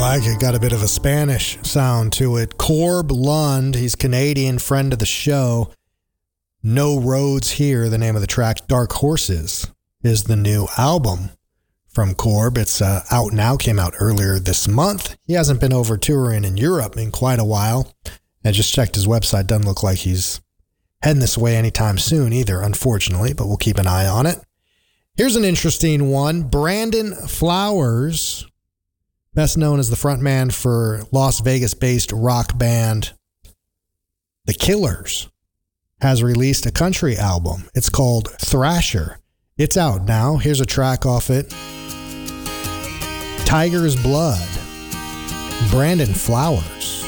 like it. Got a bit of a Spanish sound to it. Corb Lund, he's Canadian, friend of the show. No Roads Here, the name of the track. Dark Horses is the new album from Corb. It's out now, came out earlier this month. He hasn't been over touring in Europe in quite a while. I just checked his website. Doesn't look like he's heading this way anytime soon either, unfortunately, but we'll keep an eye on it. Here's an interesting one. Brandon Flowers, best known as the frontman for Las Vegas-based rock band The Killers, has released a country album. It's called Thrasher. It's out now. Here's a track off it. Tiger's Blood. Brandon Flowers.